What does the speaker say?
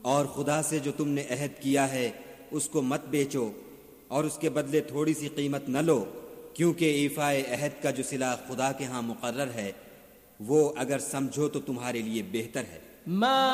और खुदा से जो तुमने अहद किया है उसको मत बेचो और उसके बदले थोड़ी सी कीमत न लो, क्योंकि ईफाए अहद का जो सिला खुदा के यहाँ मुकर्रर है वो अगर समझो तो तुम्हारे लिए बेहतर है।